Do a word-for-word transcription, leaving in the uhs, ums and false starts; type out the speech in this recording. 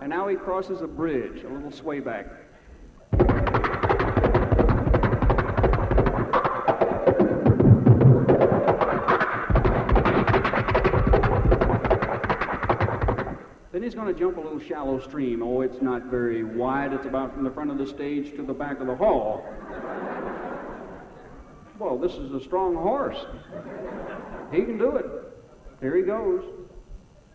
And now he crosses a bridge, a little sway back. Then he's going to jump a little shallow stream. Oh, it's not very wide. It's about from the front of the stage to the back of the hall. Well, this is a strong horse. He can do it. Here he goes.